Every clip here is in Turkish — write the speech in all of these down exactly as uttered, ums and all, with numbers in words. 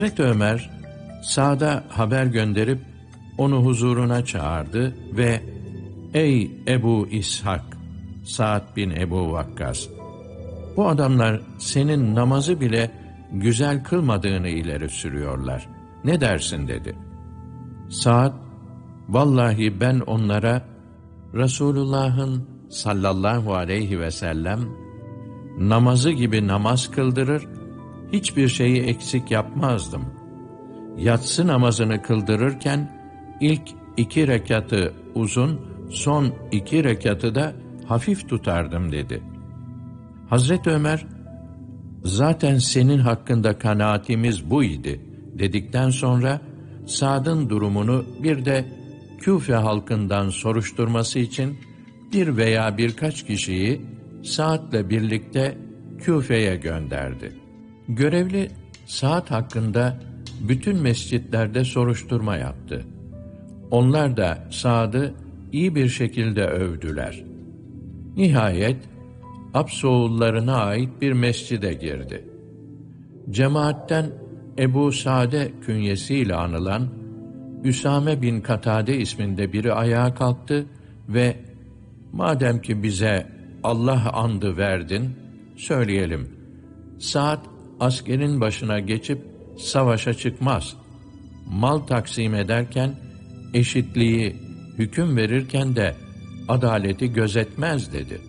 Hazreti Ömer, Sa'd'a haber gönderip onu huzuruna çağırdı ve "Ey Ebu İshak, Sa'd bin Ebu Vakkas, bu adamlar senin namazı bile güzel kılmadığını ileri sürüyorlar. Ne dersin?" dedi. Sa'd, "Vallahi ben onlara Resulullah'ın sallallahu aleyhi ve sellem namazı gibi namaz kıldırır, hiçbir şeyi eksik yapmazdım. Yatsı namazını kıldırırken ilk iki rekatı uzun, son iki rekatı da hafif tutardım." dedi. Hazreti Ömer, "Zaten senin hakkında kanaatimiz bu idi." dedikten sonra Sa'd'ın durumunu bir de Küfe halkından soruşturması için bir veya birkaç kişiyi Sa'd'le birlikte Küfe'ye gönderdi. Görevli Sa'd hakkında bütün mescitlerde soruşturma yaptı. Onlar da Sa'd'ı iyi bir şekilde övdüler. Nihayet Absoğullarına ait bir mescide girdi. Cemaatten Ebu Sa'de künyesiyle anılan Üsame bin Katade isminde biri ayağa kalktı ve "Madem ki bize Allah andı verdin, söyleyelim. Sa'd askerin başına geçip savaşa çıkmaz. Mal taksim ederken eşitliği, hüküm verirken de adaleti gözetmez." dedi.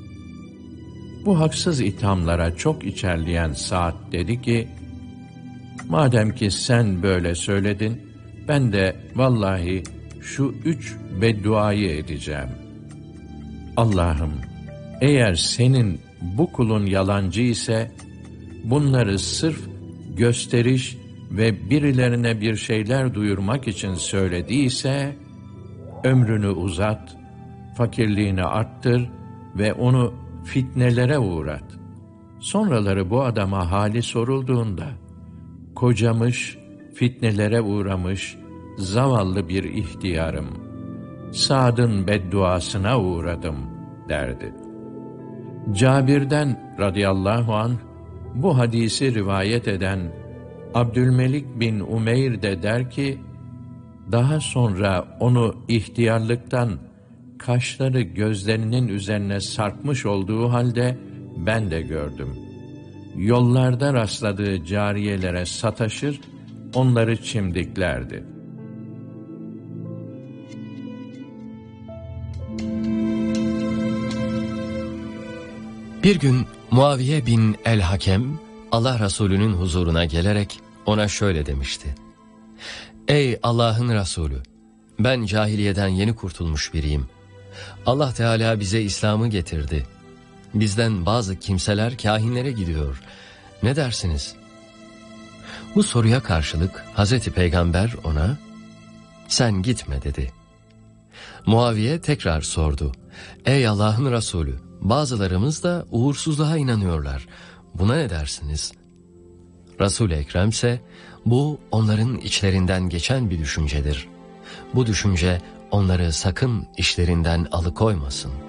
Bu haksız ithamlara çok içerleyen Sa'd dedi ki, "Madem ki sen böyle söyledin, ben de vallahi şu üç bedduayı edeceğim. Allah'ım, eğer senin bu kulun yalancı ise, bunları sırf gösteriş ve birilerine bir şeyler duyurmak için söylediyse, ömrünü uzat, fakirliğini arttır ve onu fitnelere uğrat. Sonraları bu adama hali sorulduğunda, kocamış, fitnelere uğramış, zavallı bir ihtiyarım, Sa'd'ın bedduasına uğradım." derdi. Cabir'den radıyallahu anh bu hadisi rivayet eden Abdülmelik bin Umeyr de der ki, daha sonra onu ihtiyarlıktan kaşları gözlerinin üzerine sarkmış olduğu halde ben de gördüm. Yollarda rastladığı cariyelere sataşır, onları çimdiklerdi. Bir gün Muaviye bin el-Hakem Allah Resulü'nün huzuruna gelerek ona şöyle demişti: "Ey Allah'ın Resulü, ben cahiliyeden yeni kurtulmuş biriyim. Allah Teala bize İslam'ı getirdi. Bizden bazı kimseler kâhinlere gidiyor. Ne dersiniz?" Bu soruya karşılık Hazreti Peygamber ona, "Sen gitme." dedi. Muaviye tekrar sordu: "Ey Allah'ın Resulü, bazılarımız da uğursuzluğa inanıyorlar. Buna ne dersiniz?" Resul-i Ekrem ise, "Bu onların içlerinden geçen bir düşüncedir. Bu düşünce onları sakın işlerinden alıkoymasın."